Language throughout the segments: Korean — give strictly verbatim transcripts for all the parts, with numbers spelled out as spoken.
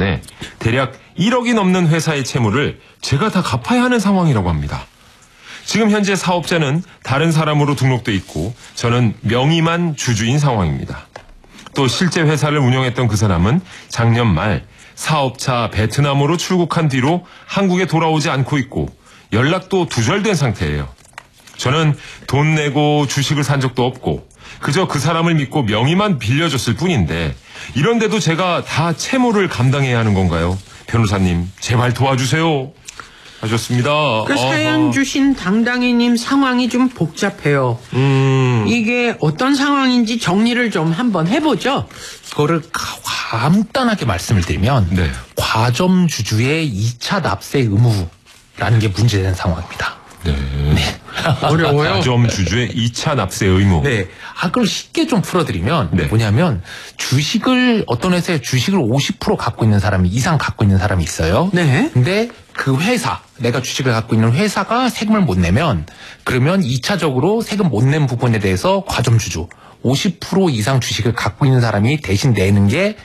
때문에 대략 일억이 넘는 회사의 채무를 제가 다 갚아야 하는 상황이라고 합니다. 지금 현재 사업자는 다른 사람으로 등록돼 있고 저는 명의만 주주인 상황입니다. 또 실제 회사를 운영했던 그 사람은 작년 말 사업차 베트남으로 출국한 뒤로 한국에 돌아오지 않고 있고 연락도 두절된 상태예요. 저는 돈 내고 주식을 산 적도 없고 그저 그 사람을 믿고 명의만 빌려줬을 뿐인데 이런데도 제가 다 채무를 감당해야 하는 건가요? 변호사님 제발 도와주세요. 하셨습니다. 그 사연 주신 당당히님 상황이 좀 복잡해요. 음. 이게 어떤 상황인지 정리를 좀 한번 해보죠. 그거를 간단하게 말씀을 드리면 네. 과점 주주의 이 차 납세 의무라는 게 문제된 상황입니다. 네. 네. 어려워요. 과점 주주의 이 차 납세 의무. 네. 아, 그걸 쉽게 좀 풀어드리면 네. 뭐냐면 주식을 어떤 회사에 주식을 오십 퍼센트 갖고 있는 사람이 이상 갖고 있는 사람이 있어요. 네. 근데 그 회사, 내가 주식을 갖고 있는 회사가 세금을 못 내면 그러면 이 차적으로 세금 못 낸 부분에 대해서 과점주주 오십 퍼센트 이상 주식을 갖고 있는 사람이 대신 내는 게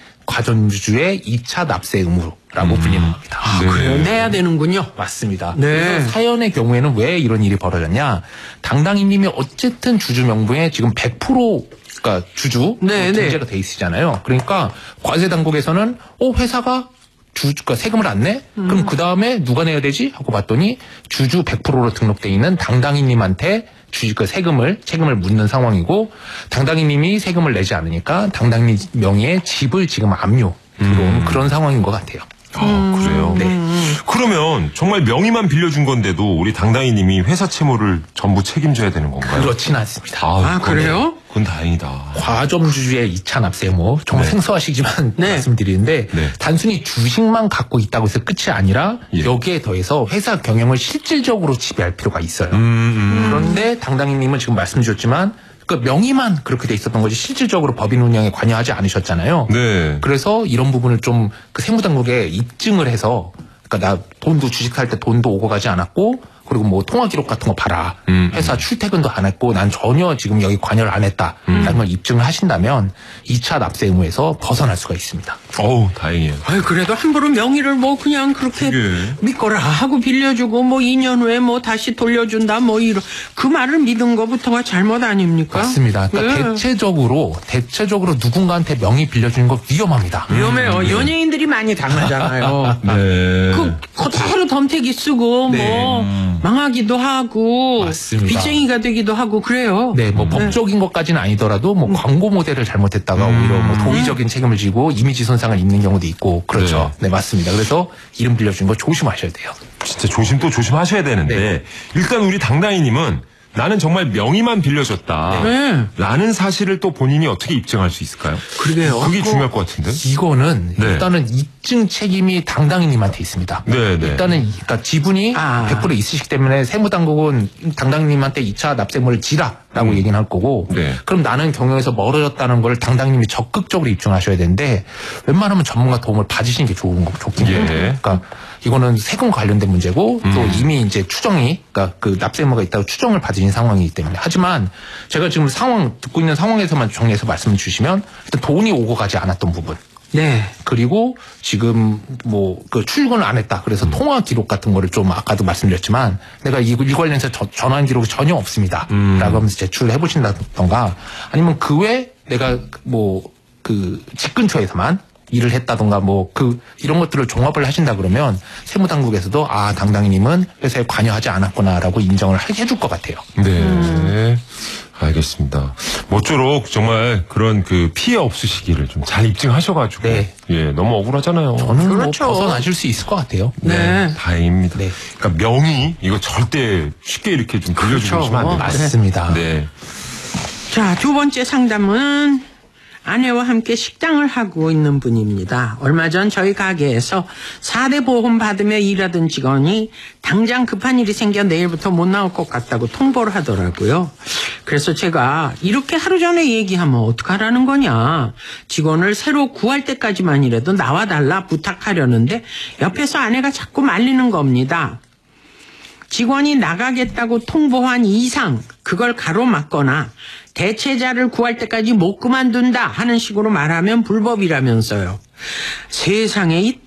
과점주주의 이 차 납세 의무라고 음. 불리는 겁니다. 아, 네. 그래요? 내야 되는군요. 맞습니다. 네. 그래서 사연의 경우에는 왜 이런 일이 벌어졌냐. 당당히님이 어쨌든 주주 명부에 지금 백 퍼센트 그러니까 주주 네, 등재가 네. 돼 있으잖아요. 그러니까 과세 당국에서는 어 회사가 주주가 세금을 안 내? 음. 그럼 그 다음에 누가 내야 되지? 하고 봤더니 주주 백 퍼센트로 등록돼 있는 당당히님한테 주식 그 세금을 책임을 묻는 상황이고 당당히님이 세금을 내지 않으니까 당당히 명의의 집을 지금 압류 들어온 음. 그런 상황인 것 같아요. 아, 음. 그래요? 네. 그러면 정말 명의만 빌려준 건데도 우리 당당히님이 회사 채무를 전부 책임져야 되는 건가요? 그렇지는 않습니다. 아, 아 그래요? 그건 다행이다. 과점주주의 이 차 납세 의무 정말 네. 생소하시지만 네. 말씀드리는데 네. 단순히 주식만 갖고 있다고 해서 끝이 아니라 예. 여기에 더해서 회사 경영을 실질적으로 지배할 필요가 있어요. 음, 음. 그런데 당당히님은 지금 말씀 주셨지만 그 명의만 그렇게 돼 있었던 거지 실질적으로 법인 운영에 관여하지 않으셨잖아요. 네. 그래서 이런 부분을 좀 그 세무당국에 입증을 해서 그러니까 나 돈도 주식 살 때 돈도 오고 가지 않았고 그리고 뭐 통화 기록 같은 거 봐라. 음, 회사 출퇴근도 안 했고 난 전혀 지금 여기 관여를 안 했다라는 음. 걸 입증을 하신다면 이 차 납세 의무에서 벗어날 수가 있습니다. 어우, 다행이에요. 아유, 그래도 함부로 명의를 뭐 그냥 그렇게 그게. 믿거라 하고 빌려주고 뭐 이 년 후에 뭐 다시 돌려준다 뭐 이런 그 말을 믿은 거부터가 잘못 아닙니까? 맞습니다. 그러니까 네. 대체적으로 대체적으로 누군가한테 명의 빌려주는 거 위험합니다. 위험해요. 음, 네. 연예인들이 많이 당하잖아요. 네. 그 그대로 덤태기 쓰고 네. 뭐 망하기도 하고 맞습니다. 빚쟁이가 되기도 하고 그래요. 네, 뭐 법적인 것까지는 아니더라도 뭐 광고 모델을 잘못했다가 음. 오히려 뭐 도의적인 책임을 지고 이미지 손상을 입는 경우도 있고 그렇죠. 네, 맞습니다. 그래서 이름 빌려주는 거 조심하셔야 돼요. 진짜 조심 또 조심하셔야 되는데 네. 일단 우리 당당히님은 나는 정말 명의만 빌려줬다. 네. 라는 사실을 또 본인이 어떻게 입증할 수 있을까요? 그러게요. 그게 그- 중요할 것 같은데. 이거는 네. 일단은 입증 책임이 당당히님한테 있습니다. 네, 네. 일단은 그러니까 지분이 아. 백 퍼센트 있으시기 때문에 세무당국은 당당님한테 이 차 납세물을 지라라고 음. 얘기는 할 거고 네. 그럼 나는 경영에서 멀어졌다는 걸 당당님이 적극적으로 입증하셔야 되는데 웬만하면 전문가 도움을 받으시는 게 좋은 거 좋긴 해요. 예. 그러니까 이거는 세금 관련된 문제고 또 음. 이미 이제 추정이 그러니까 그 납세 의무가 있다고 추정을 받으신 상황이기 때문에 하지만 제가 지금 상황 듣고 있는 상황에서만 정리해서 말씀을 주시면 일단 돈이 오고 가지 않았던 부분 네. 그리고 지금 뭐 그 출근을 안 했다. 그래서 음. 통화 기록 같은 거를 좀 아까도 말씀드렸지만 내가 이, 이 관련해서 저, 전환 기록이 전혀 없습니다. 음. 라고 하면서 제출을 해보신다던가 아니면 그 외에 내가 뭐 그 집 근처에서만 일을 했다던가 뭐 그 이런 것들을 종합을 하신다 그러면 세무당국에서도 아 당당히님은 회사에 관여하지 않았구나라고 인정을 해줄 것 같아요. 네. 음. 알겠습니다. 모쪼록 정말 그런 그 피해 없으시기를 좀 잘 입증하셔가지고. 네. 예, 너무 억울하잖아요. 저는 그렇죠. 뭐 벗어나실 수 있을 것 같아요. 네. 다행입니다. 네. 그러니까 명의 이거 절대 쉽게 이렇게 좀 빌려주시면 그렇죠. 안 됩니다. 맞습니다. 네. 자, 두 번째 상담은 아내와 함께 식당을 하고 있는 분입니다. 얼마 전 저희 가게에서 사 대 보험 받으며 일하던 직원이 당장 급한 일이 생겨 내일부터 못 나올 것 같다고 통보를 하더라고요. 그래서 제가 이렇게 하루 전에 얘기하면 어떡하라는 거냐. 직원을 새로 구할 때까지만이라도 나와달라 부탁하려는데 옆에서 아내가 자꾸 말리는 겁니다. 직원이 나가겠다고 통보한 이상 그걸 가로막거나 대체자를 구할 때까지 못 그만둔다 하는 식으로 말하면 불법이라면서요. 세상에 이